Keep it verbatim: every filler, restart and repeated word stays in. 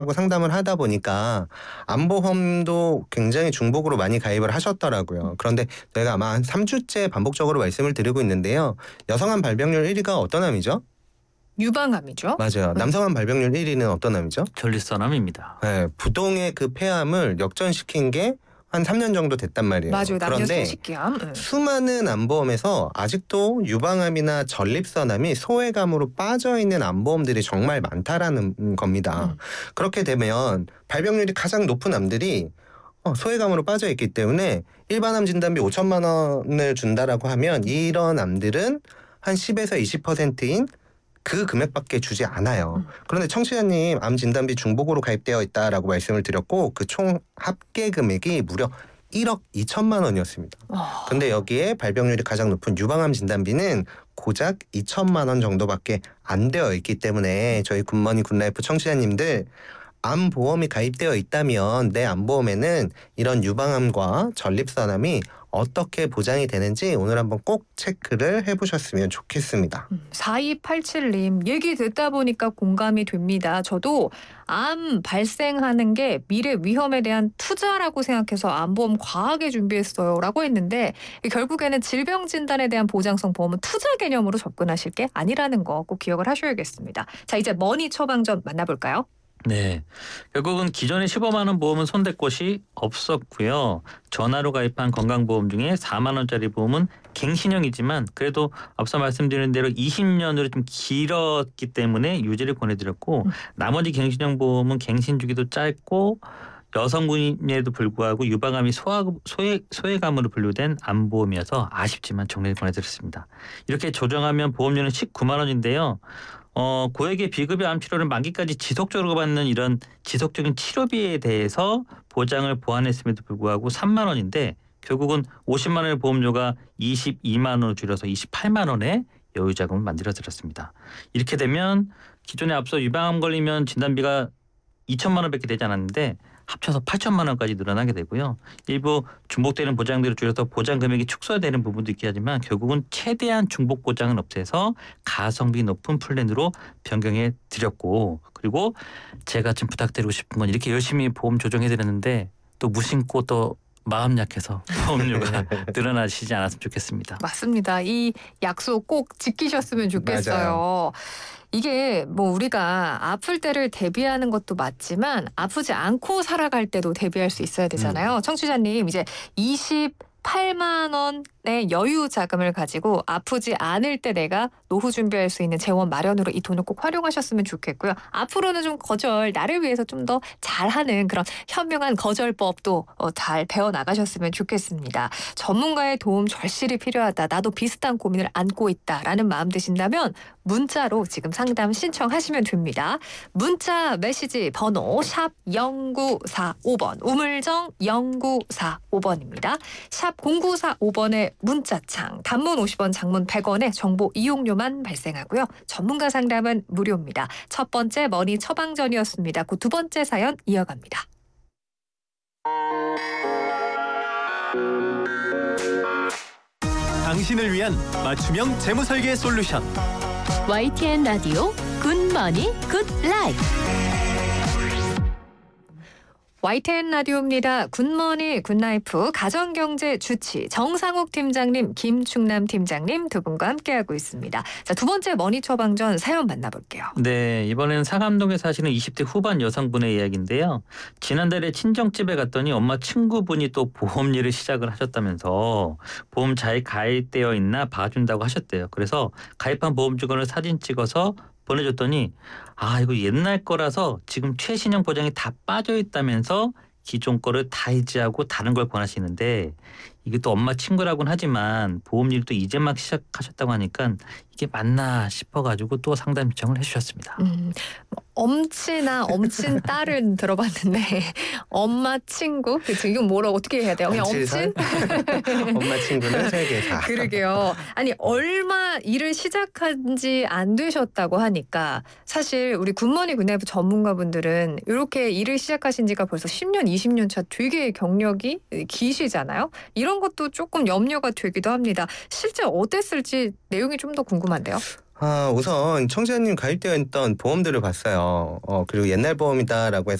하고 상담을 하다 보니까 암보험도 굉장히 중복으로 많이 가입을 하셨더라고요. 그런데 저희가 아마 한 삼 주째 반복적으로 말씀을 드리고 있는데요. 여성암 발병률 일 위가 어떤 암이죠? 유방암이죠. 맞아요. 네. 남성암 발병률 일 위는 어떤 암이죠? 전립선암입니다. 네, 부동의 그 폐암을 역전시킨 게 한 삼 년 정도 됐단 말이에요. 맞아요. 남녀 그런데 성식기암. 네. 수많은 암보험에서 아직도 유방암이나 전립선암이 소외감으로 빠져있는 암보험들이 정말 많다라는 겁니다. 음. 그렇게 되면 발병률이 가장 높은 암들이 어, 소외감으로 빠져있기 때문에 일반암 진단비 오천만 원을 준다라고 하면 이런 암들은 한 십에서 이십 퍼센트인 그 금액밖에 주지 않아요. 음. 그런데 청취자님 암 진단비 중복으로 가입되어 있다라고 말씀을 드렸고 그 총 합계 금액이 무려 일억 이천만 원이었습니다. 어. 근데 여기에 발병률이 가장 높은 유방암 진단비는 고작 이천만 원 정도밖에 안 되어 있기 때문에 저희 굿머니 굿라이프 청취자님들 암 보험이 가입되어 있다면 내 암보험에는 이런 유방암과 전립선암이 어떻게 보장이 되는지 오늘 한번 꼭 체크를 해보셨으면 좋겠습니다. 음, 사이팔칠 님 얘기 듣다 보니까 공감이 됩니다. 저도 암 발생하는 게 미래 위험에 대한 투자라고 생각해서 암보험 과하게 준비했어요 라고 했는데 결국에는 질병 진단에 대한 보장성 보험은 투자 개념으로 접근하실 게 아니라는 거 꼭 기억을 하셔야겠습니다. 자, 이제 머니 처방전 만나볼까요? 네, 결국은 기존의 십오만 원 보험은 손댈 곳이 없었고요. 전화로 가입한 건강보험 중에 사만 원짜리 보험은 갱신형이지만 그래도 앞서 말씀드린 대로 이십 년으로 좀 길었기 때문에 유지를 권해드렸고 음. 나머지 갱신형 보험은 갱신 주기도 짧고 여성분임에도 불구하고 유방암이 소화, 소외, 소외감으로 분류된 암보험이어서 아쉽지만 정리를 권해드렸습니다. 이렇게 조정하면 보험료는 십구만 원인데요. 어, 고액의 비급여 암 치료를 만기까지 지속적으로 받는 이런 지속적인 치료비에 대해서 보장을 보완했음에도 불구하고 삼만 원인데 결국은 오십만 원의 보험료가 이십이만 원으로 줄여서 이십팔만 원의 여유 자금을 만들어 드렸습니다. 이렇게 되면 기존에 앞서 유방암 걸리면 진단비가 이천만 원밖에 되지 않았는데 합쳐서 팔천만 원까지 늘어나게 되고요. 일부 중복되는 보장들을 줄여서 보장 금액이 축소되는 부분도 있긴 하지만 결국은 최대한 중복 보장은 없애서 가성비 높은 플랜으로 변경해 드렸고 그리고 제가 좀 부탁드리고 싶은 건 이렇게 열심히 보험 조정해 드렸는데 또 무심코 또 마음 약해서 보험료가 늘어나시지 않았으면 좋겠습니다. 맞습니다. 이 약속 꼭 지키셨으면 좋겠어요. 맞아요. 이게 뭐 우리가 아플 때를 대비하는 것도 맞지만 아프지 않고 살아갈 때도 대비할 수 있어야 되잖아요. 음. 청취자님 이제 이십팔만 원의 여유 자금을 가지고 아프지 않을 때 내가 노후 준비할 수 있는 재원 마련으로 이 돈을 꼭 활용하셨으면 좋겠고요. 앞으로는 좀 거절 나를 위해서 좀 더 잘하는 그런 현명한 거절법도 어, 잘 배워나가셨으면 좋겠습니다. 전문가의 도움 절실히 필요하다. 나도 비슷한 고민을 안고 있다라는 마음 드신다면 문자로 지금 상담 신청하시면 됩니다. 문자 메시지 번호 샵 공구사오 번 우물정 공구사오 번입니다. 샵 공구사오 번의 문자창 단문 오십 원 장문 백 원의 정보 이용료만 발생하고요. 전문가 상담은 무료입니다. 첫 번째 머니 처방전이었습니다. 그 두 번째 사연 이어갑니다. 당신을 위한 맞춤형 재무설계 솔루션 와이티엔 라디오 굿머니 굿라이프. 와이티엔 라디오입니다. 굿머니 굿라이프 가정경제 주치 정상욱 팀장님, 김충남 팀장님 두 분과 함께하고 있습니다. 자, 두 번째 머니 처방전 사연 만나볼게요. 네, 이번에는 상암동에 사시는 이십 대 후반 여성분의 이야기인데요. 지난달에 친정집에 갔더니 엄마 친구분이 또 보험 일을 시작을 하셨다면서 보험 잘 가입되어 있나 봐준다고 하셨대요. 그래서 가입한 보험 증권을 사진 찍어서 보내줬더니 아 이거 옛날 거라서 지금 최신형 보장이 다 빠져 있다면서 기존 거를 다 해지하고 다른 걸 권하시는데 이게 또 엄마 친구라고는 하지만 보험 일도 이제 막 시작하셨다고 하니까 이게 맞나 싶어가지고 또 상담 신청을 해주셨습니다. 음, 엄친아 엄친 딸은 들어봤는데 엄마 친구 그치 이건 뭐라 어떻게 해야 돼요? 그냥 엄친? 엄마 친구는 세계사. 그러게요. 아니 얼마 일을 시작한 지 안 되셨다고 하니까 사실 우리 굿머니 굿나이프 전문가분들은 이렇게 일을 시작하신 지가 벌써 십 년, 이십 년 차 되게 경력이 기시잖아요. 이런 것도 조금 염려가 되기도 합니다. 실제 어땠을지 내용이 좀 더 궁금한데요. 아, 우선 청취자님 가입되어 있던 보험들을 봤어요. 어, 그리고 옛날 보험이다라고 해서